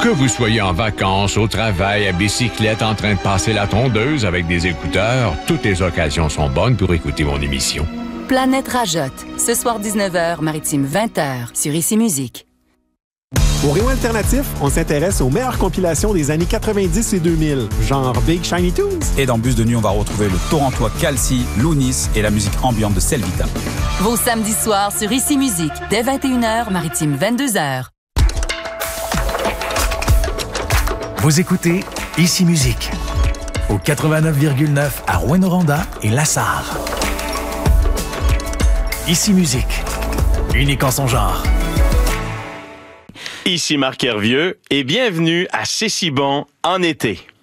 Que vous soyez en vacances, au travail, à bicyclette, en train de passer la tondeuse avec des écouteurs, toutes les occasions sont bonnes pour écouter mon émission. Planète Rajotte, ce soir 19h, Maritime 20h, sur Ici Musique. Au Rayon Alternatif, on s'intéresse aux meilleures compilations des années 90 et 2000, genre Big Shiny Tunes. Et dans Bus de nuit, on va retrouver le Torontois Calci, Lounis et la musique ambiante de Selvita. Vos samedis soirs sur Ici Musique, dès 21h, Maritime 22h. Vous écoutez Ici Musique, au 89,9 à Rouyn-Noranda et Lassar. Ici Musique, unique en son genre. Ici Marc Hervieux et bienvenue à C'est si bon en été.